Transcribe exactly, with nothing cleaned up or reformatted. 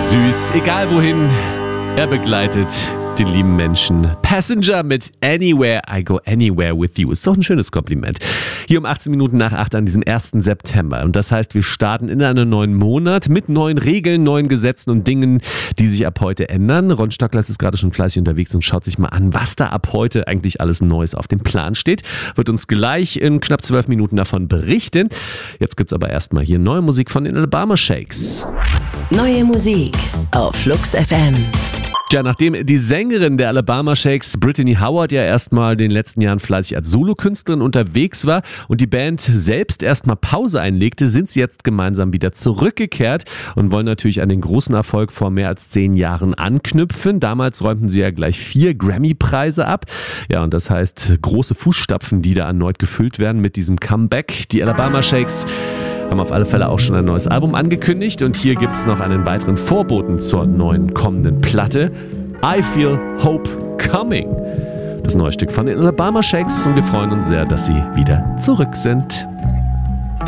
Süß, egal wohin, er begleitet den lieben Menschen. Passenger mit Anywhere, I Go Anywhere With You. Ist doch ein schönes Kompliment. Hier um achtzehn Minuten nach acht an diesem ersten September. Und das heißt, wir starten in einen neuen Monat mit neuen Regeln, neuen Gesetzen und Dingen, die sich ab heute ändern. Ron Stocklas ist gerade schon fleißig unterwegs und schaut sich mal an, was da ab heute eigentlich alles Neues auf dem Plan steht. Wird uns gleich in knapp zwölf Minuten davon berichten. Jetzt gibt's aber erstmal hier neue Musik von den Alabama Shakes. Neue Musik auf Flux F M. Tja, nachdem die Sängerin der Alabama Shakes, Brittany Howard, ja erstmal in den letzten Jahren fleißig als Solokünstlerin unterwegs war und die Band selbst erstmal Pause einlegte, sind sie jetzt gemeinsam wieder zurückgekehrt und wollen natürlich an den großen Erfolg vor mehr als zehn Jahren anknüpfen. Damals räumten sie ja gleich vier Grammy-Preise ab. Ja, und das heißt große Fußstapfen, die da erneut gefüllt werden mit diesem Comeback. Die Alabama Shakes haben auf alle Fälle auch schon ein neues Album angekündigt und hier gibt es noch einen weiteren Vorboten zur neuen kommenden Platte. I Feel Hope Coming. Das neue Stück von den Alabama Shakes und wir freuen uns sehr, dass sie wieder zurück sind.